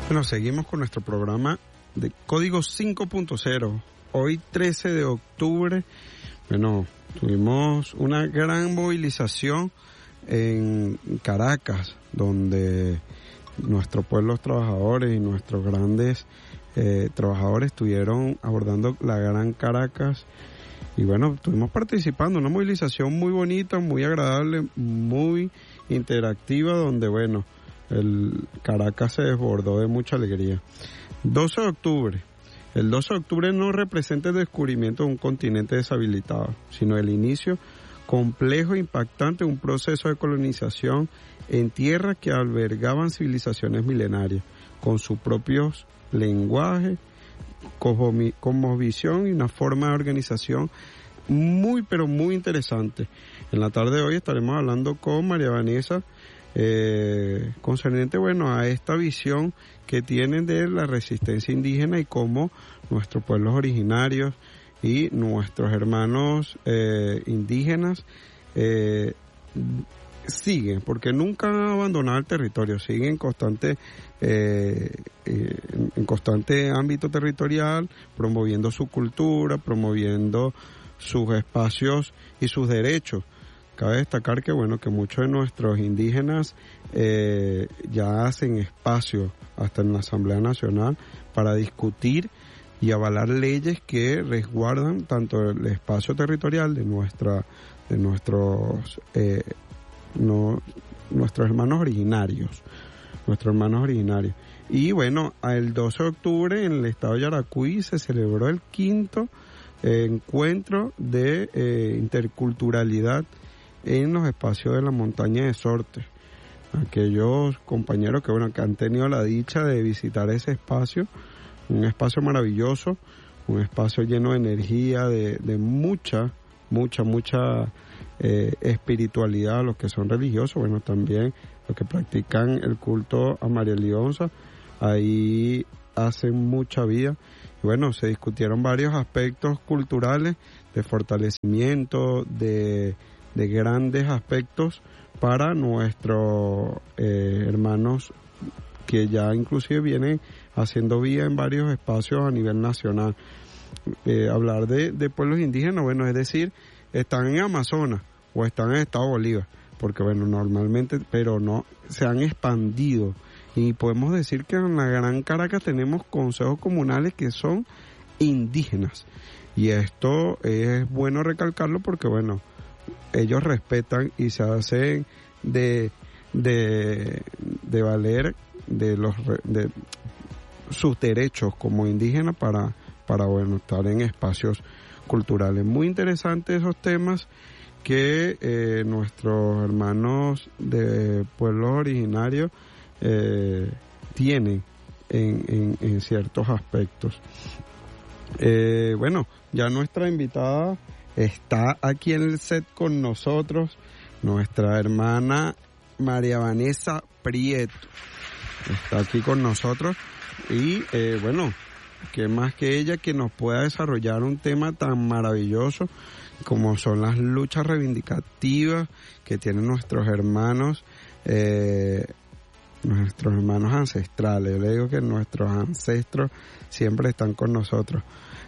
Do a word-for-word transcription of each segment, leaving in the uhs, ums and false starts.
Bueno, seguimos con nuestro programa de Código cinco punto cero. Hoy trece de octubre, bueno, tuvimos una gran movilización en Caracas, donde nuestros pueblos trabajadores y nuestros grandes eh, trabajadores estuvieron abordando la Gran Caracas. Y bueno, estuvimos participando, una movilización muy bonita, muy agradable, muy interactiva, donde bueno, el Caracas se desbordó de mucha alegría. doce de octubre. El doce de octubre no representa el descubrimiento de un continente deshabilitado, sino el inicio complejo e impactante de un proceso de colonización en tierras que albergaban civilizaciones milenarias, con sus propios lenguajes, cosmovisión y una forma de organización muy, pero muy interesante. En la tarde de hoy estaremos hablando con María Vanessa, Eh, concerniente bueno a esta visión que tienen de la resistencia indígena y cómo nuestros pueblos originarios y nuestros hermanos eh, indígenas eh, siguen, porque nunca han abandonado el territorio, siguen en constante eh, eh, en constante ámbito territorial, promoviendo su cultura, promoviendo sus espacios y sus derechos. Cabe destacar que bueno que muchos de nuestros indígenas eh, ya hacen espacio hasta en la Asamblea Nacional para discutir y avalar leyes que resguardan tanto el espacio territorial de nuestra de nuestros eh, no, nuestros hermanos originarios, nuestros hermanos originarios. Y bueno, el doce de octubre en el estado de Yaracuy se celebró el quinto eh, encuentro de eh, interculturalidad en los espacios de la montaña de Sorte. Aquellos compañeros que bueno que han tenido la dicha de visitar ese espacio, un espacio maravilloso, un espacio lleno de energía, de, de mucha, mucha, mucha eh, espiritualidad, los que son religiosos, bueno, también los que practican el culto a María Leonza, ahí hacen mucha vida. Y bueno, se discutieron varios aspectos culturales de fortalecimiento, de de grandes aspectos para nuestros eh, hermanos que ya inclusive vienen haciendo vida en varios espacios a nivel nacional. Eh, hablar de, de pueblos indígenas, bueno, es decir, están en Amazonas o están en Estado Bolívar, porque bueno, normalmente, pero no, se han expandido. Y podemos decir que en la Gran Caracas tenemos consejos comunales que son indígenas. Y esto es bueno recalcarlo porque bueno, ellos respetan y se hacen de de, de valer de los de sus derechos como indígenas para para bueno estar en espacios culturales. Muy interesantes esos temas que eh, nuestros hermanos de pueblos originarios eh, tienen en, en, en ciertos aspectos. Eh, bueno, ya nuestra invitada está aquí en el set con nosotros, nuestra hermana María Vanessa Prieto. Está aquí con nosotros y, eh, bueno, qué más que ella que nos pueda desarrollar un tema tan maravilloso como son las luchas reivindicativas que tienen nuestros hermanos, eh, nuestros hermanos ancestrales. Yo le digo que nuestros ancestros siempre están con nosotros.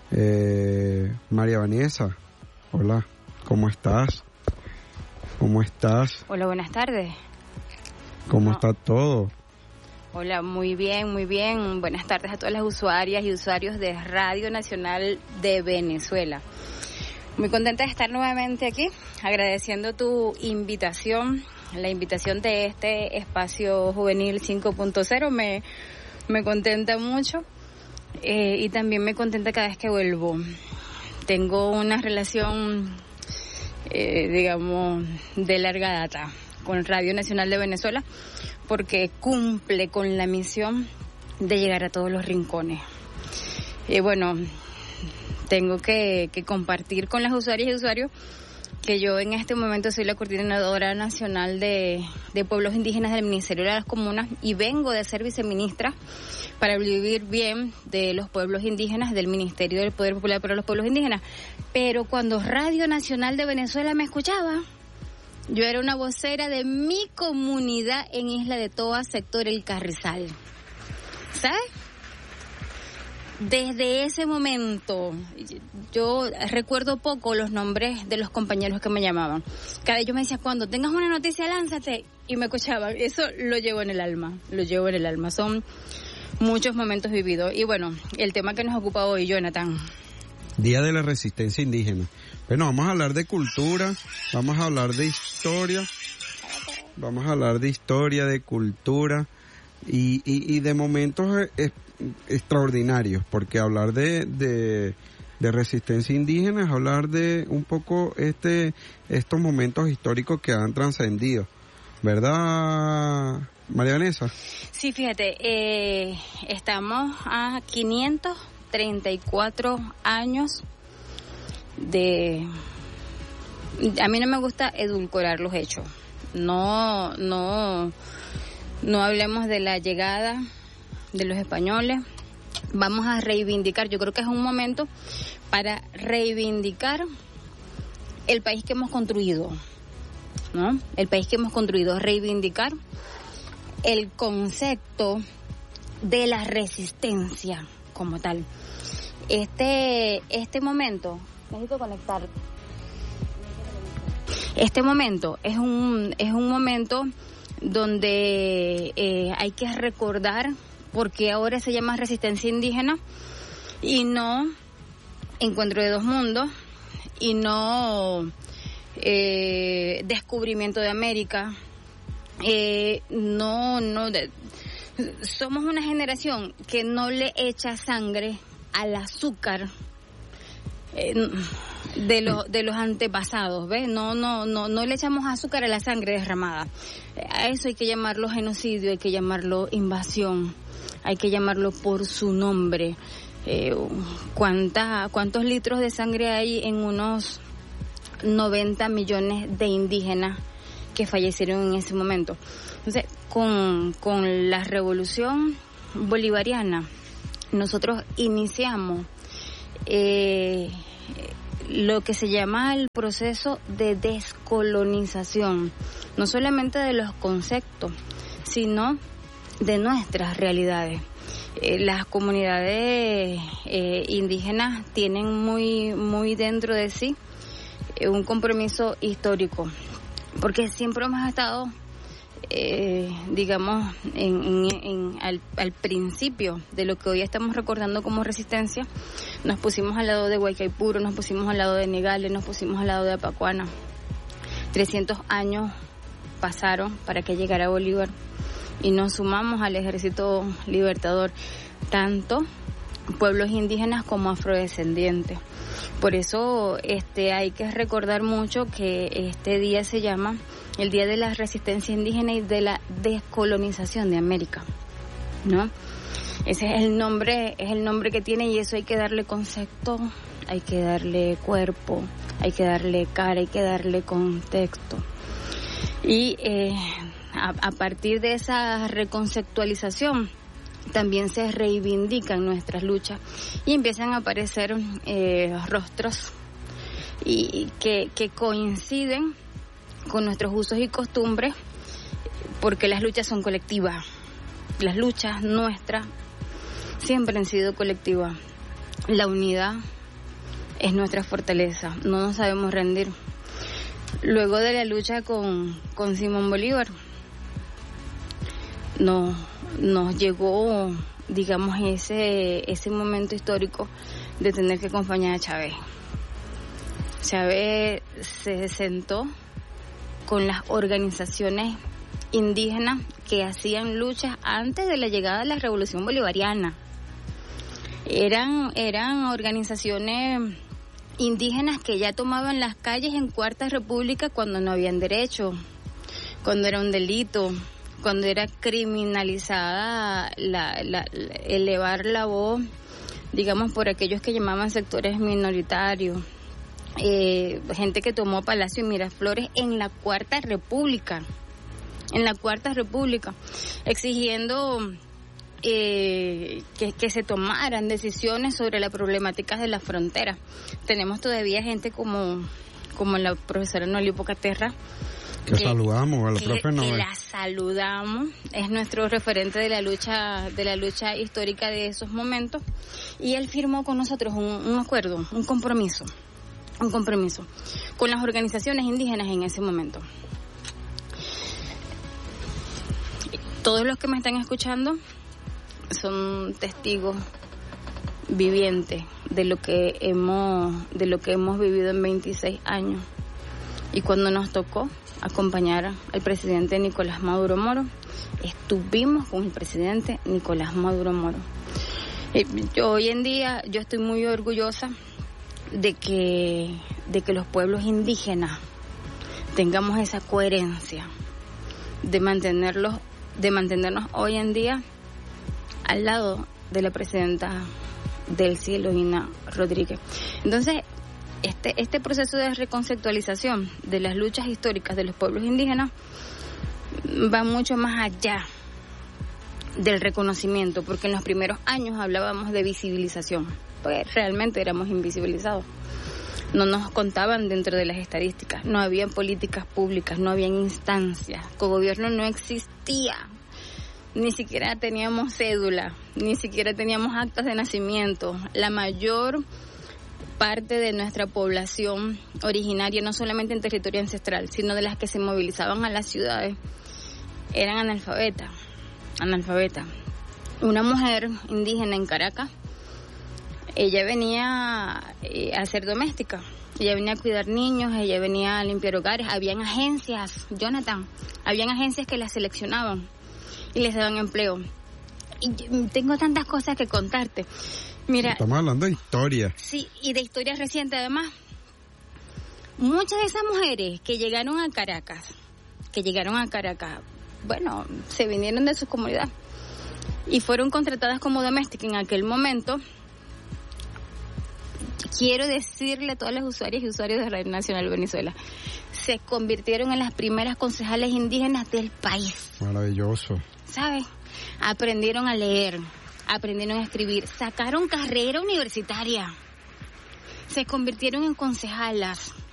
Eh, María Vanessa, hola, ¿cómo estás? ¿Cómo estás? Hola, buenas tardes. ¿Cómo no. está todo? Hola, muy bien, muy bien. Buenas tardes a todas las usuarias y usuarios de Radio Nacional de Venezuela. Muy contenta de estar nuevamente aquí, agradeciendo tu invitación, la invitación de este espacio juvenil cinco punto cero. Me, me contenta mucho eh, y también me contenta cada vez que vuelvo. Tengo una relación, eh, digamos, de larga data con Radio Nacional de Venezuela porque cumple con la misión de llegar a todos los rincones. Y bueno, tengo que, que compartir con las usuarias y usuarios que yo en este momento soy la coordinadora nacional de, de pueblos indígenas del Ministerio de las Comunas y vengo de ser viceministra para vivir bien de los pueblos indígenas del Ministerio del Poder Popular para los Pueblos Indígenas. Pero cuando Radio Nacional de Venezuela me escuchaba, yo era una vocera de mi comunidad en Isla de Toa, sector El Carrizal. ¿sabes? Desde ese momento, yo recuerdo poco los nombres de los compañeros que me llamaban. Cada ellos me decían, cuando tengas una noticia, lánzate, y me escuchaban. Eso lo llevo en el alma, lo llevo en el alma. Son muchos momentos vividos. Y bueno, el tema que nos ocupa hoy, Jonathan. Día de la Resistencia Indígena. Bueno, vamos a hablar de cultura, vamos a hablar de historia, vamos a hablar de historia, de cultura y, y, y de momentos es, extraordinarios, porque hablar de, de, de resistencia indígena es hablar de un poco este estos momentos históricos que han trascendido, ¿verdad, María Vanessa? Sí, fíjate, eh, estamos a quinientos treinta y cuatro años de... A mí no me gusta edulcorar los hechos. No, no, no hablemos de la llegada de los españoles. Vamos a reivindicar, yo creo que es un momento para reivindicar el país que hemos construido, ¿no? El país que hemos construido, reivindicar el concepto de la resistencia como tal. Este, este momento, necesito conectar. Este momento es un, es un momento donde eh, hay que recordar por qué ahora se llama resistencia indígena y no encuentro de dos mundos y no eh, descubrimiento de América. Eh, no, no, de, somos una generación que no le echa sangre al azúcar eh, de los de los antepasados, ¿ves? No, no, no, no le echamos azúcar a la sangre derramada. A eso hay que llamarlo genocidio, hay que llamarlo invasión, hay que llamarlo por su nombre. Eh, ¿cuánta, ¿Cuántos litros de sangre hay en unos noventa millones de indígenas que fallecieron en ese momento? Entonces, con, con la revolución bolivariana, nosotros iniciamos eh, lo que se llama el proceso de descolonización, no solamente de los conceptos, sino de nuestras realidades. Eh, las comunidades eh, indígenas tienen muy, muy dentro de sí eh, un compromiso histórico, porque siempre hemos estado Eh, digamos, en, en, en, al, al principio de lo que hoy estamos recordando como resistencia, nos pusimos al lado de Guaycaipuro, nos pusimos al lado de Nogales, nos pusimos al lado de Apacuana. trescientos años pasaron para que llegara Bolívar y nos sumamos al ejército libertador, tanto pueblos indígenas como afrodescendientes. Por eso este hay que recordar mucho que este día se llama el Día de la Resistencia Indígena y de la Descolonización de América, ¿no? Ese es el nombre, es el nombre que tiene, y eso hay que darle concepto, hay que darle cuerpo, hay que darle cara, hay que darle contexto. Y eh, a, a partir de esa reconceptualización también se reivindican nuestras luchas y empiezan a aparecer eh, rostros y que, que coinciden con nuestros usos y costumbres, porque las luchas son colectivas. Las luchas nuestras siempre han sido colectivas. La unidad es nuestra fortaleza, no nos sabemos rendir. Luego de la lucha con, con Simón Bolívar, no, nos llegó, digamos, ese, ese momento histórico de tener que acompañar a Chávez. Chávez se sentó con las organizaciones indígenas que hacían luchas antes de la llegada de la Revolución Bolivariana. Eran, eran organizaciones indígenas que ya tomaban las calles en Cuarta República cuando no habían derecho, cuando era un delito, cuando era criminalizada la, la, la, elevar la voz, digamos, por aquellos que llamaban sectores minoritarios. Eh, gente que tomó Palacio y Miraflores en la Cuarta República, en la Cuarta República, exigiendo eh, que, que se tomaran decisiones sobre las problemáticas de la frontera. Tenemos todavía gente como, como la profesora Noli Pocaterra, Que, que saludamos a la profe Nobel. Que la saludamos, es nuestro referente de la lucha, de la lucha histórica de esos momentos, y él firmó con nosotros un, un acuerdo, un compromiso, un compromiso con las organizaciones indígenas en ese momento. Todos los que me están escuchando son testigos vivientes de lo que hemos, de lo que hemos vivido en veintiséis años. Y cuando nos tocó acompañar al presidente Nicolás Maduro Moro, estuvimos con el presidente Nicolás Maduro Moro. Yo, hoy en día yo estoy muy orgullosa de que, de que los pueblos indígenas tengamos esa coherencia de mantenerlos, de mantenernos hoy en día al lado de la presidenta Delcy Elohina Rodríguez. Entonces, Este, este proceso de reconceptualización de las luchas históricas de los pueblos indígenas va mucho más allá del reconocimiento, porque en los primeros años hablábamos de visibilización, pues realmente éramos invisibilizados. No nos contaban dentro de las estadísticas, no había políticas públicas, no había instancias, cogobierno no existía, ni siquiera teníamos cédula, ni siquiera teníamos actas de nacimiento. La mayor parte de nuestra población originaria, no solamente en territorio ancestral, sino de las que se movilizaban a las ciudades, eran analfabetas, analfabetas. Una mujer indígena en Caracas, ella venía eh, a ser doméstica, ella venía a cuidar niños, ella venía a limpiar hogares, habían agencias, Jonathan, habían agencias que las seleccionaban y les daban empleo. Y tengo tantas cosas que contarte. Mira, estamos hablando de historia. Sí, y de historia reciente además. Muchas de esas mujeres que llegaron a Caracas, que llegaron a Caracas, bueno, se vinieron de su comunidad y fueron contratadas como domésticas en aquel momento. Quiero decirle a todas las usuarias y usuarios de Radio Nacional Venezuela, se convirtieron en las primeras concejales indígenas del país. Maravilloso. ¿Sabes? Aprendieron a leer, aprendieron a escribir, sacaron carrera universitaria, se convirtieron en concejalas,